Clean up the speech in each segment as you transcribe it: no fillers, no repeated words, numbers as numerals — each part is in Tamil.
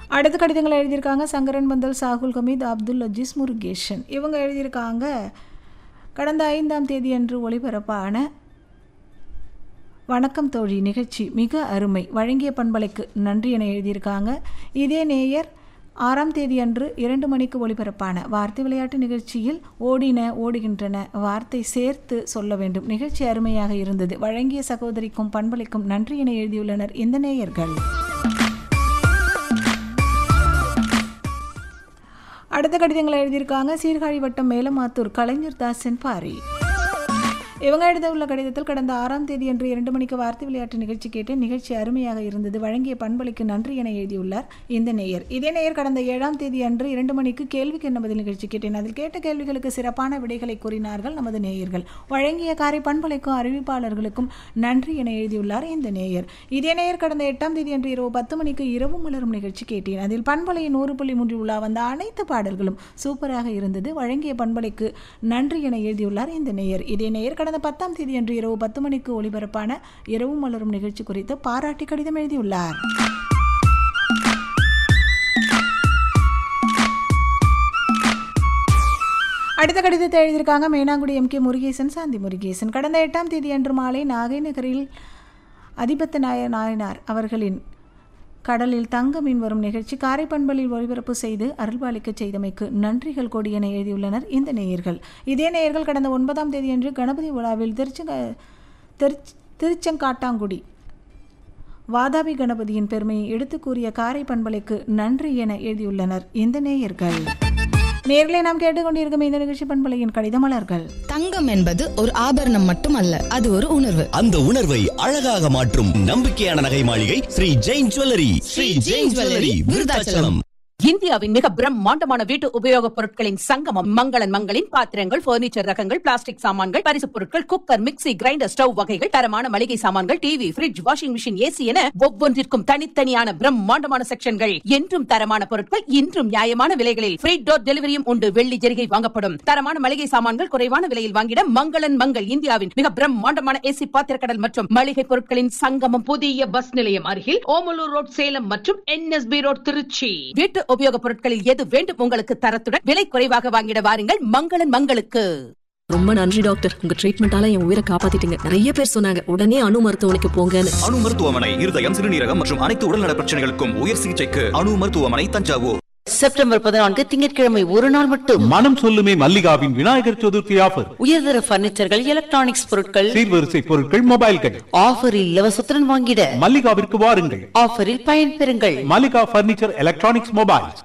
அடுத்த கடிதங்களை எழுதியிருக்காங்க சங்கரன் பந்தல், சாகுல் ஹமீத், அப்துல் அஜீஸ், முருகேஷன். இவங்க எழுதியிருக்காங்க கடந்த 5ஆம் தேதி அன்று ஒளிபரப்பான வணக்கம் தோழி நிகழ்ச்சி மிக அருமை, வழங்கிய பண்பலைக்கு நன்றி என எழுதியிருக்காங்க. இதே நேயர் 6ஆம் தேதி அன்று 2 மணிக்கு ஒளிபரப்பான வார்த்தை விளையாட்டு நிகழ்ச்சியில் ஓடின ஓடுகின்றன வார்த்தை சேர்த்து சொல்ல வேண்டும், நிகழ்ச்சி அருமையாக இருந்தது, வழங்கிய சகோதரிக்கும் பண்பலைக்கும் நன்றி என எழுதியுள்ளனர் இந்த நேயர்கள். அடுத்த கடிதங்களை எழுதியிருக்காங்க சீர்காழி வட்டம் மேலமாத்தூர் கலைஞர் தாசன் பாரி. இவங்க எழுதவுள்ள கடிதத்தில் கடந்த 6ஆம் தேதி அன்று 2 மணிக்கு வார்த்தை விளையாட்டு நிகழ்ச்சி கேட்டேன், நிகழ்ச்சி அருமையாக இருந்தது, வழங்கிய பண்பலைக்கு நன்றி என எழுதியுள்ளார் இந்த நேயர். இதே நேயர் கடந்த 7ஆம் தேதி அன்று 2 மணிக்கு கேள்விக்கு என்ன பதில் நிகழ்ச்சி கேட்டேன், அதில் கேட்ட கேள்விகளுக்கு சிறப்பான விடைகளை கூறினார்கள் நமது நேயர்கள், வழங்கிய காரை பண்பலைக்கும் அறிவிப்பாளர்களுக்கும் நன்றி என எழுதியுள்ளார் இந்த நேயர். இதே நேயர் கடந்த 8ஆம் தேதி அன்று இரவு 10 மணிக்கு இரவு மலரும் நிகழ்ச்சி கேட்டேன், அதில் பண்பலையின் 100.3 உலா வந்த அனைத்து பாடல்களும் சூப்பராக இருந்தது, வழங்கிய பண்பலைக்கு நன்றி என எழுதியுள்ளார் இந்த நேயர். இதே நேயர் கடந்த 10ஆம் தேதி அன்று இரவு 10 மணிக்கு ஒளிபரப்பான இரவு மலரும் நிகழ்ச்சி குறித்து பாராட்டி கடிதம் எழுதியுள்ளார். அடுத்த கடிதத்தை எழுதியிருக்காங்க மேனாங்குடி MK முருகேசன், சாந்தி முருகேசன். கடந்த 8ஆம் தேதி அன்று மாலை நாகை நகரில் அதிபத்த நாயனார் அவர்களின் கடலில் தங்க மீன் வரும் நிகழ்ச்சி காரை பண்பலில் ஒளிபரப்பு செய்து அருள்பாலிக்க செய்தமைக்கு நன்றிகள் கொடி என எழுதியுள்ளனர் இந்த நேயர்கள். இதே நேயர்கள் கடந்த 9ஆம் தேதி அன்று கணபதி விழாவில் திருச்செங்காட்டாங்குடி வாதாபி கணபதியின் பெருமையை எடுத்து கூறிய காரை பண்பலைக்கு நன்றி என எழுதியுள்ளனர் இந்த நேயர்கள். நேர்களை நாம் கேட்டுக்கொண்டிருக்கும் இந்த நிகழ்ச்சி பண்பலையின் கடிதமலர்கள். தங்கம் என்பது ஒரு ஆபரணம் மட்டுமல்ல, அது ஒரு உணர்வு. அந்த உணர்வை அழகாக மாற்றும் நம்பிக்கையான நகை மாளிகை ஸ்ரீ ஜெயின் ஜுவல்லரி. ஸ்ரீ ஜெயின் ஜுவல்லரி, விருதாச்சலம். இந்தியாவின் மிக பிரம்மாண்டமான வீட்டு உபயோகப் பொருட்களின் சங்கமம் மங்களன் மங்களின் பாத்திரங்கள், பர்னிச்சர் ரகங்கள், பிளாஸ்டிக் சாமான்கள், பரிசுப் பொருட்கள், குக்கர், மிக்ஸி, கிரைண்டர், ஸ்டவ் வகைகள், தரமான மளிகை சாமான்கள், TV, fridge, washing machine, AC என ஒவ்வொன்றிற்கும் தனித்தனியான பிரம்மாண்டமான செக்ஷன்கள். என்றும் தரமான பொருட்கள், இன்றும் நியாயமான விலைகளில் ஃப்ரீ டோர் டெலிவரியும் உண்டு. வெள்ளி ஜெரிகை வாங்கப்படும். தரமான மளிகை சாமான்கள் குறைவான விலையில் வாங்கிட மங்களன் மங்கள் இந்தியாவின் மிக பிரம்மாண்டமான ஏசி பாத்திரக்கடல் மற்றும் மளிகை பொருட்களின் சங்கமம். புதிய பஸ் நிலையம் அருகில் ஓமலூர் ரோட் சேலம் மற்றும் NSB ரோட் திருச்சி. வீட்டு உபயோகப் பொருட்களில் எது வேண்டும் உங்களுக்கு தரத்துடன் விலை குறைவாக வாங்கிட வாருங்கள் மங்களன் மங்களுக்கு. ரொம்ப நன்றி டாக்டர், உங்க ட்ரீட்மெண்டால என் உயிரை காப்பாத்திட்டீங்க. நிறைய பேர் சொன்னாங்க உடனே அணு மருத்துவமனைக்கு போங்கன்னு. அணு மருத்துவமனை இருதயம், சிறுநீரகம் மற்றும் அனைத்து உடல்நல பிரச்சனைகளுக்கும் உயர் சிகிச்சைக்கு அணு மருத்துவமனை, தஞ்சாவூர். செப்டம்பர் 14 திங்கட்கிழமை ஒரு நாள் மட்டும் மனம் சொல்லுமே மல்லிகாவின் விநாயகர் சதுர்த்தி ஆஃபர். உயர்தர பர்னிச்சர்கள், எலக்ட்ரானிக்ஸ் பொருட்கள், சீர்வரிசை பொருட்கள், மொபைல்கள் ஆஃபரில் இலவசத்துடன் வாங்கிட மல்லிகாவிற்கு வாருங்கள். ஆஃபரில் பயன்பெறுங்கள். Mallika furniture, electronics, mobiles.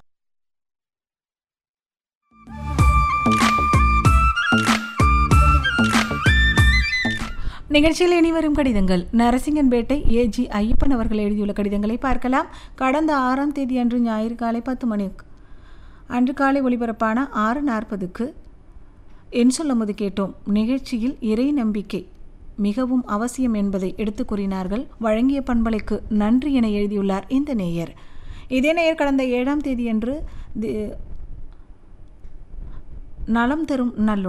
நிகழ்ச்சியில் இனி வரும் கடிதங்கள். நரசிங்கன்பேட்டை AG ஐயப்பன் அவர்கள் எழுதியுள்ள கடிதங்களை பார்க்கலாம். கடந்த 6ஆம் தேதி அன்று ஞாயிறு காலை 10 மணிக்கு அன்று காலை ஒளிபரப்பான 6:40க்கு என் சொல்லும்போது கேட்டோம் நிகழ்ச்சியில் இறை நம்பிக்கை மிகவும் அவசியம் என்பதை எடுத்து கூறினார்கள், வழங்கிய பண்பலைக்கு நன்றி என எழுதியுள்ளார் இந்த நேயர். இதே நேயர் கடந்த 7ஆம் தேதி அன்று நலம் தரும் நல்ல